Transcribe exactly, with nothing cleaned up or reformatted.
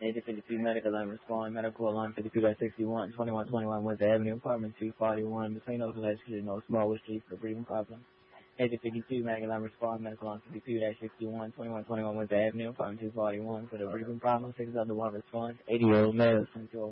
Agent fifty-two, medical line respond, medical alarm fifty-two sixty-one, twenty-one twenty-one West Avenue, apartment two forty-one, between those elections, no small street for breathing problem. Agent fifty-two, medical line respond, medical alarm fifty-two sixty-one, twenty-one twenty-one West Avenue, apartment two forty-one, for the breathing problem, six other one response, eighty-year-old male,